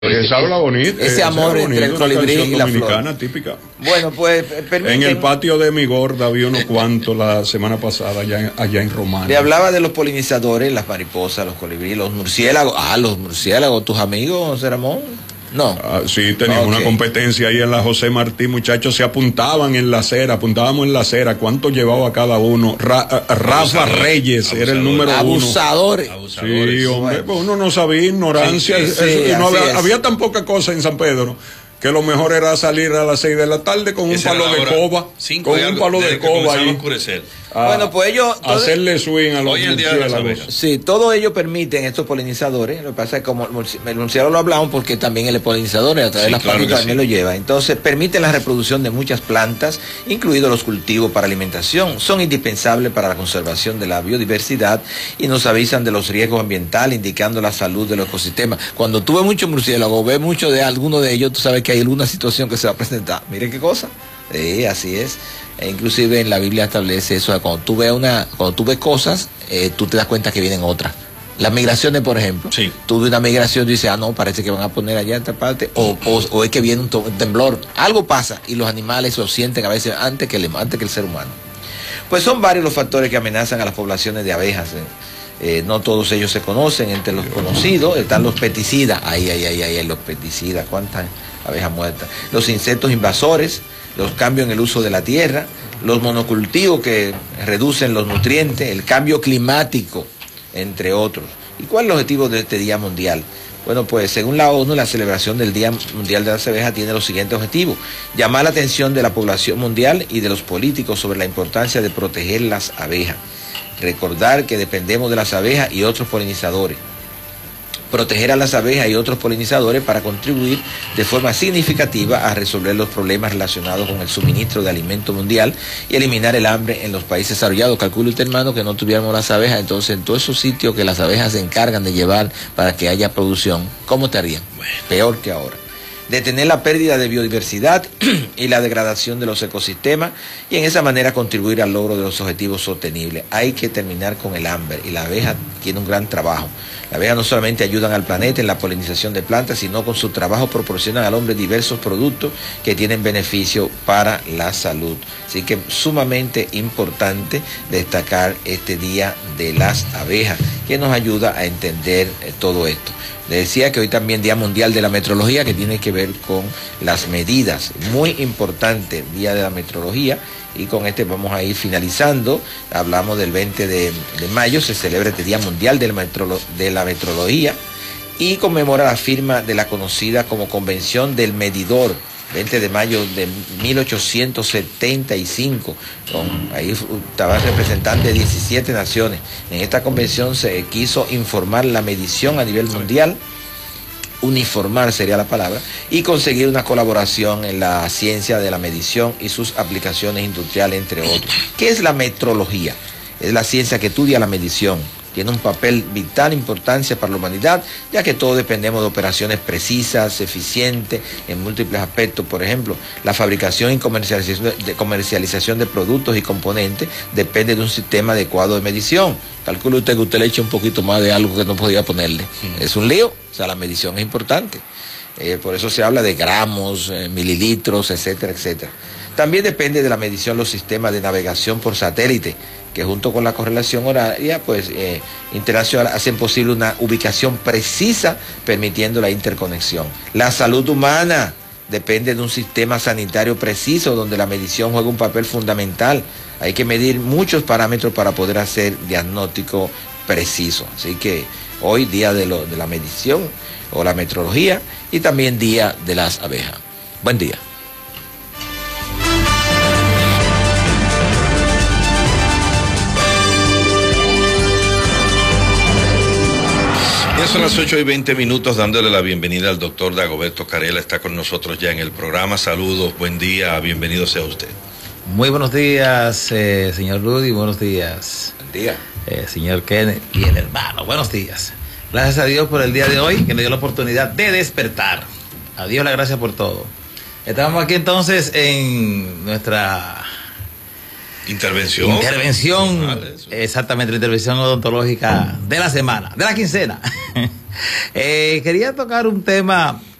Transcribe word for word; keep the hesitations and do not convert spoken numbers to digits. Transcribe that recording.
Esa habla bonito. Ese amor entre el colibrí y la flor. Típica. Bueno, pues permíteme. En el patio de mi gorda había unos cuantos la semana pasada allá en, allá en Romana. Le hablaba de los polinizadores, las mariposas, los colibríes, los murciélagos. Ah, los murciélagos, tus amigos, Ramón. No. Ah, sí, teníamos okay. una competencia ahí en la José Martí, muchachos se apuntaban en la acera, apuntábamos en la acera, cuánto llevaba cada uno. Ra, Rafa Abusador, Reyes abusador, era el número abusadores. uno. Abusadores. Sí, hombre, pues uno no sabía, ignorancia, sí, sí, eso, sí, y no había, había tan poca cosa en San Pedro que lo mejor era salir a las seis de la tarde con un palo de coba, con un palo de coba ahí. A, bueno, pues ellos hacerle swing a los murciélagos. Sí, todo ello permiten estos polinizadores. Lo que pasa es que como el murciélago lo hablamos porque también él es polinizador y a través sí, de las claro plantas también sí. lo lleva. Entonces permiten la reproducción de muchas plantas, incluidos los cultivos para alimentación. Son indispensables para la conservación de la biodiversidad y nos avisan de los riesgos ambientales, indicando la salud del ecosistema. Cuando tú ves muchos murciélagos, ves mucho de alguno de ellos, tú sabes que hay alguna situación que se va a presentar. Miren qué cosa. Sí, así es. E inclusive en la Biblia establece eso, cuando tú ves una, cuando tú ves cosas, eh, tú te das cuenta que vienen otras. Las migraciones, por ejemplo, sí. tú ves una migración y dices, ah, no, parece que van a poner allá en esta parte, o, o, o es que viene un, un temblor, algo pasa, y los animales lo sienten a veces antes que el, antes que el ser humano. Pues son varios los factores que amenazan a las poblaciones de abejas, eh. Eh, no todos ellos se conocen, entre los conocidos están los pesticidas, ahí, ahí, ahí, ahí, los pesticidas, cuántas abejas muertas, los insectos invasores, los cambios en el uso de la tierra, los monocultivos que reducen los nutrientes, el cambio climático, entre otros. ¿Y cuál es el objetivo de este Día Mundial? Bueno, pues según la ONU, la celebración del Día Mundial de las Abejas tiene los siguientes objetivos: llamar la atención de la población mundial y de los políticos sobre la importancia de proteger las abejas, recordar que dependemos de las abejas y otros polinizadores, proteger a las abejas y otros polinizadores para contribuir de forma significativa a resolver los problemas relacionados con el suministro de alimento mundial y eliminar el hambre en los países desarrollados. Calcule usted, hermano, que no tuviéramos las abejas, entonces en todos esos sitios que las abejas se encargan de llevar para que haya producción, ¿cómo estarían? Bueno. Peor que ahora. Detener la pérdida de biodiversidad y la degradación de los ecosistemas y en esa manera contribuir al logro de los objetivos sostenibles. Hay que terminar con el hambre y la abeja tiene un gran trabajo. Las abejas no solamente ayudan al planeta en la polinización de plantas, sino con su trabajo proporcionan al hombre diversos productos que tienen beneficio para la salud. Así que sumamente importante destacar este Día de las Abejas, que nos ayuda a entender eh, todo esto. Le decía que hoy también Día Mundial de la Metrología, que tiene que ver con las medidas. Muy importante Día de la Metrología. Y con este vamos a ir finalizando. Hablamos del veinte de mayo, se celebra este Día Mundial de la, Metrolo de la Metrología y conmemora la firma de la conocida como Convención del Medidor, veinte de mayo de mil ochocientos setenta y cinco. Con, ahí estaban representantes de diecisiete naciones. En esta convención se quiso informar la medición a nivel mundial, uniformar sería la palabra, y conseguir una colaboración en la ciencia de la medición y sus aplicaciones industriales, entre otros. ¿Qué es la metrología? Es la ciencia que estudia la medición. Tiene un papel vital importancia para la humanidad, ya que todos dependemos de operaciones precisas, eficientes, en múltiples aspectos. Por ejemplo, la fabricación y comercialización de, comercialización de productos y componentes depende de un sistema adecuado de medición. Calcule usted que usted le eche un poquito más de algo que no podía ponerle. Mm. Es un lío, o sea, la medición es importante. Eh, por eso se habla de gramos, eh, mililitros, etcétera, etcétera. También depende de la medición los sistemas de navegación por satélite, que junto con la correlación horaria pues eh, internacional hacen posible una ubicación precisa, permitiendo la interconexión. La salud humana depende de un sistema sanitario preciso, donde la medición juega un papel fundamental. Hay que medir muchos parámetros para poder hacer diagnóstico preciso. Así que hoy día de, lo, de la medición o la metrología, y también día de las abejas. Buen día. Ya son las ocho y veinte minutos, dándole la bienvenida al doctor Dagoberto Carela. Está con nosotros ya en el programa. Saludos, buen día, bienvenido sea usted. Muy buenos días, eh, señor Rudy, buenos días. Buen día. Eh, señor Kenneth y el hermano, buenos días. Gracias a Dios por el día de hoy, que nos dio la oportunidad de despertar. A Dios la gracia por todo. Estamos aquí entonces en nuestra... Intervención. Intervención, vale, exactamente, la intervención odontológica de la semana, de la quincena. Eh, quería tocar un tema